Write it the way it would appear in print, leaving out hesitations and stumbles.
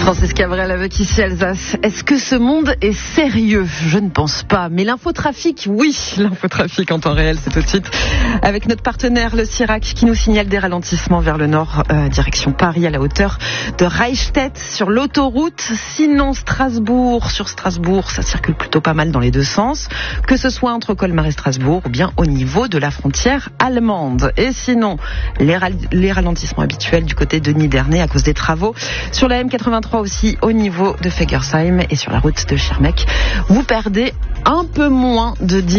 Francis Cabrel avec ici Alsace. Est-ce que ce monde est sérieux ? Je ne pense pas. Mais l'infotrafic, oui. L'infotrafic en temps réel, c'est tout de suite. Avec notre partenaire, le CIRAC, qui nous signale des ralentissements vers le nord, direction Paris, à la hauteur de Reichstätt, sur l'autoroute. Sinon, sur Strasbourg, ça circule plutôt pas mal dans les deux sens. Que ce soit entre Colmar et Strasbourg, ou bien au niveau de la frontière allemande. Et sinon, les ralentissements habituels du côté de Niderney à cause des travaux. Sur la M83 aussi, au niveau de Fegersheim et sur la route de Schirmeck, vous perdez un peu moins de 10